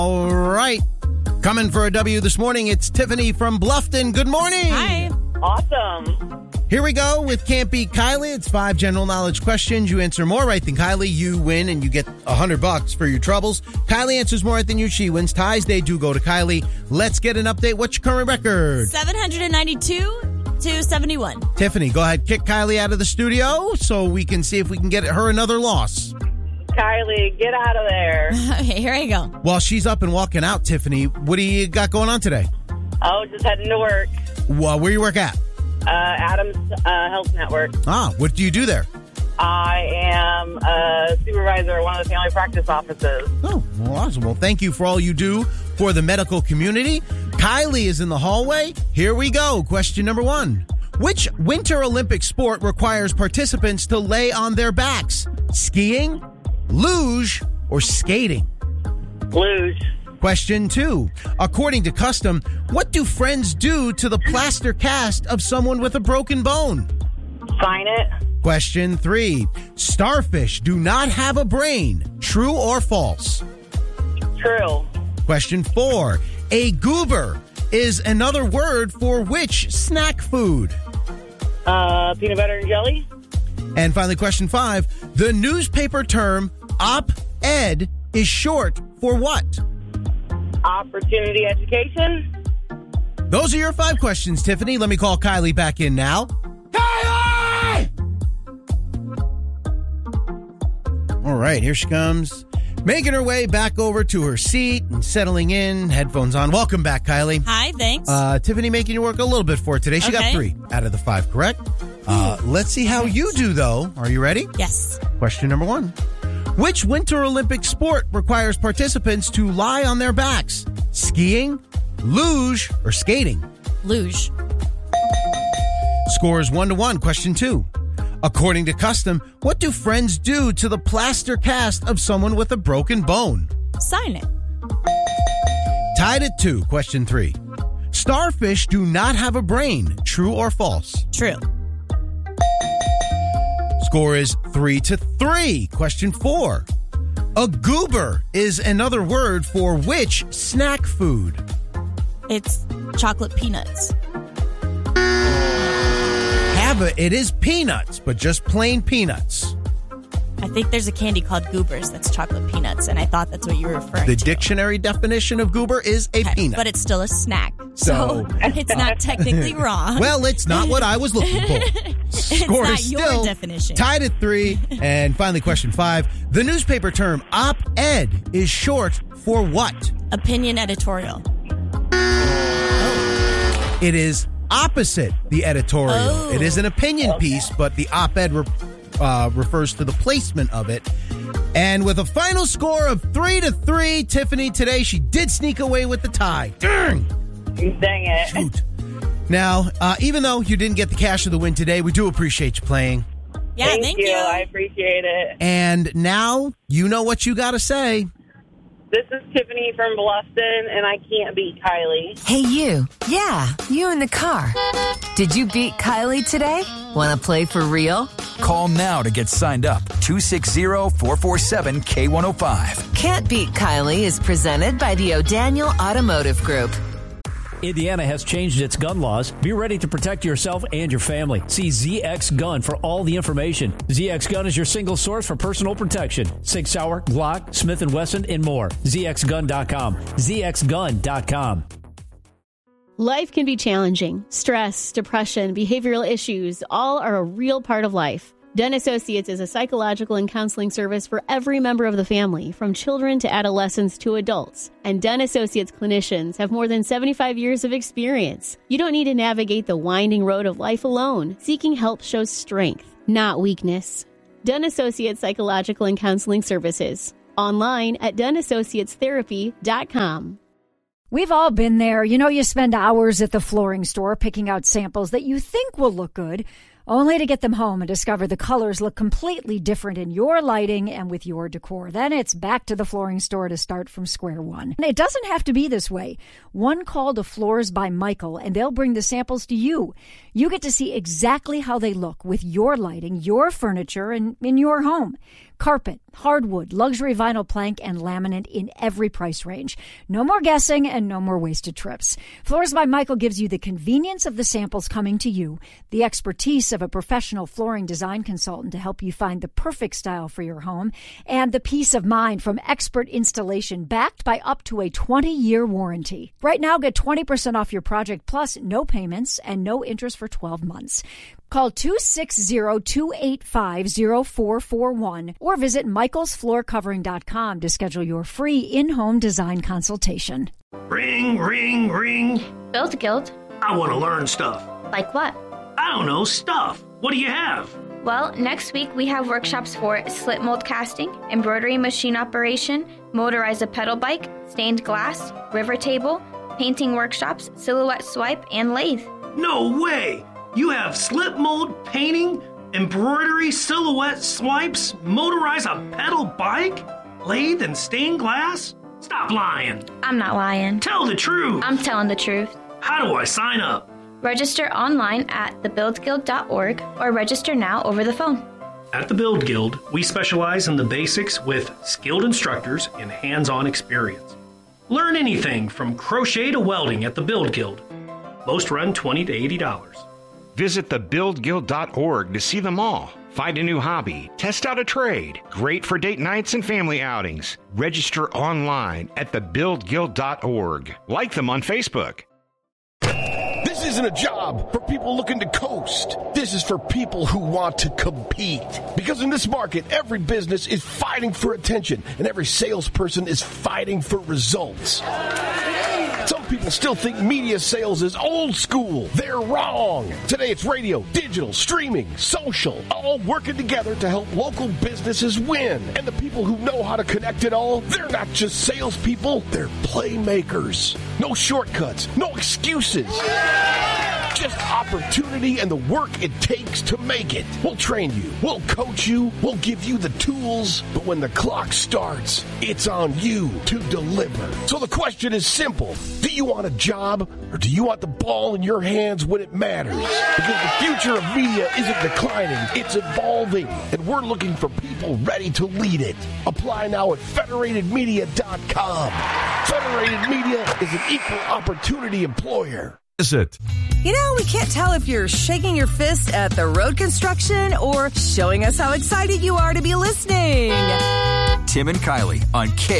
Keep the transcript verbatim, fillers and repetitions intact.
All right. Coming for a W this morning, it's Tiffany from Bluffton. Good morning. Hi. Awesome. Here we go with Can't Beat Kylie. It's five general knowledge questions. You answer more right than Kylie, you win, and you get a hundred bucks for your troubles. Kylie answers more right than you, she wins. Ties, they do go to Kylie. Let's get an update. What's your current record? seven hundred ninety-two to seventy-one. Tiffany, go ahead, kick Kylie out of the studio so we can see if we can get her another loss. Kylie, get out of there. Okay, here I go. While she's up and walking out, Tiffany, what do you got going on today? Oh, just heading to work. Well, where you work at? Uh, Adams uh, Health Network. Ah, what do you do there? I am a supervisor at one of the family practice offices. Oh, well, awesome. Well, thank you for all you do for the medical community. Kylie is in the hallway. Here we go. Question number one. Which Winter Olympic sport requires participants to lay on their backs? Skiing, luge, or skating? Luge. Question two. According to custom, what do friends do to the plaster cast of someone with a broken bone? Sign it. Question three. Starfish do not have a brain. True or false? True. Question four. A goober is another word for which snack food? Uh, peanut butter and jelly. And finally, question five. The newspaper term op-ed is short for what? Opportunity education. Those are your five questions, Tiffany. Let me call Kylie back in now. Kylie! All right, here she comes. Making her way back over to her seat and settling in, headphones on. Welcome back, Kylie. Hi, thanks. Uh, Tiffany making you work a little bit for today. She got Okay. three out of the five, correct? Uh, let's see how you do, though. Are you ready? Yes. Question number one. Which Winter Olympic sport requires participants to lie on their backs? Skiing, luge, or skating? Luge. Score is one to one. Question two. According to custom, what do friends do to the plaster cast of someone with a broken bone? Sign it. Tied at two. Question three. Starfish do not have a brain. True or false? True. Score is three to three. Question four. A goober is another word for which snack food? It's chocolate peanuts. Have a, it is peanuts, but just plain peanuts. I think there's a candy called Goobers that's chocolate peanuts, and I thought that's what you were referring The to. dictionary definition of goober is a Okay, peanut. but it's still a snack. So- So, it's not technically wrong. Well, it's not what I was looking for. it's Score not is your still definition. tied at three. And finally, question five. The newspaper term op-ed is short for what? Opinion editorial. It is opposite the editorial. Oh. It is an opinion piece, but the op-ed re- uh, refers to the placement of it. And with a final score of three to three, Tiffany today, she did sneak away with the tie. Dang! Dang it. Shoot. Now, uh, even though you didn't get the cash of the win today, we do appreciate you playing. Yeah, thank, thank you. you. I appreciate it. And now you know what you got to say. This is Tiffany from Bluffton, and I can't beat Kylie. Hey, you. Yeah, you in the car. Did you beat Kylie today? Want to play for real? Call now to get signed up. two six zero, four four seven, K one oh five. Can't Beat Kylie is presented by the O'Daniel Automotive Group. Indiana has changed its gun laws. Be ready to protect yourself and your family. See Z X Gun for all the information. Z X Gun is your single source for personal protection. Sig Sauer, Glock, Smith and Wesson, and more. Z X gun dot com. Z X gun dot com. Life can be challenging. Stress, depression, behavioral issues, all are a real part of life. Den Associates is a psychological and counseling service for every member of the family, from children to adolescents to adults. And Den Associates clinicians have more than seventy-five years of experience. You don't need to navigate the winding road of life alone. Seeking help shows strength, not weakness. Den Associates Psychological and Counseling Services. Online at den associates therapy dot com. We've all been there. You know, you spend hours at the flooring store picking out samples that you think will look good, only to get them home and discover the colors look completely different in your lighting and with your decor. Then it's back to the flooring store to start from square one. And it doesn't have to be this way. One call to Floors by Michael, and they'll bring the samples to you. You get to see exactly how they look with your lighting, your furniture, and in your home. Carpet, hardwood, luxury vinyl plank, and laminate in every price range. No more guessing and no more wasted trips. Floors by Michael gives you the convenience of the samples coming to you, the expertise of a professional flooring design consultant to help you find the perfect style for your home, and the peace of mind from expert installation backed by up to a twenty-year warranty. Right now, get twenty percent off your project plus no payments and no interest for twelve months. Call two six zero, two eight five, zero four four one or visit michaels floor covering dot com to schedule your free in-home design consultation. Ring, ring, ring. Build Guild. I want to learn stuff. Like what? I don't know, stuff. What do you have? Well, next week we have workshops for slit mold casting, embroidery machine operation, motorize a pedal bike, stained glass, river table, painting workshops, silhouette swipe, and lathe. No way! You have slip mold, painting, embroidery, silhouette swipes, motorize a pedal bike, lathe, and stained glass? Stop lying. I'm not lying. Tell the truth. I'm telling the truth. How do I sign up? Register online at the build guild dot org or register now over the phone. At the Build Guild, we specialize in the basics with skilled instructors and hands-on experience. Learn anything from crochet to welding at the Build Guild. Most run twenty to eighty dollars. Visit the build guild dot org to see them all. Find a new hobby. Test out a trade. Great for date nights and family outings. Register online at the build guild dot org. Like them on Facebook. This isn't a job for people looking to coast. This is for people who want to compete. Because in this market, every business is fighting for attention, and every salesperson is fighting for results. Some people still think media sales is old school. They're wrong. Today it's radio, digital, streaming, social, all working together to help local businesses win. And the people who know how to connect it all, they're not just salespeople, they're playmakers. No shortcuts, no excuses. Just opportunity and the work it takes to make it. We'll train you. We'll coach you. We'll give you the tools. But when the clock starts, it's on you to deliver. So the question is simple. Do you want a job or do you want the ball in your hands when it matters? Because the future of media isn't declining. It's evolving. And we're looking for people ready to lead it. Apply now at federated media dot com. Federated Media is an equal opportunity employer. Is it? You know, we can't tell if you're shaking your fist at the road construction or showing us how excited you are to be listening. Tim and Kylie on K